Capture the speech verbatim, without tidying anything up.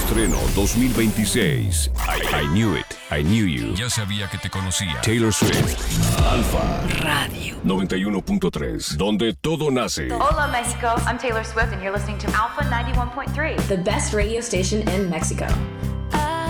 Estreno dos mil veintiséis. I, I Knew It, I Knew You. Ya sabía que te conocía. Taylor Swift. Alfa Radio noventa y uno punto tres, donde todo nace. Hola, Mexico. I'm Taylor Swift, and you're listening to Alpha ninety-one point three, the best radio station in Mexico.